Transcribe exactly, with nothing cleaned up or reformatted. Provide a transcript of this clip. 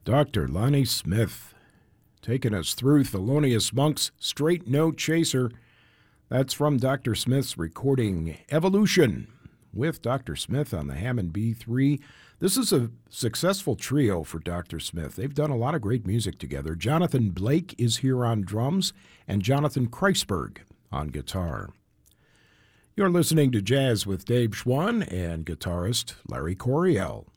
Doctor Lonnie Smith, taking us through Thelonious Monk's Straight No Chaser. That's from Doctor Smith's recording Evolution with Doctor Smith on the Hammond B three. This is a successful trio for Doctor Smith. They've done a lot of great music together. Jonathan Blake is here on drums and Jonathan Kreisberg on guitar. You're listening to Jazz with Dave Schwann and guitarist Larry Coryell.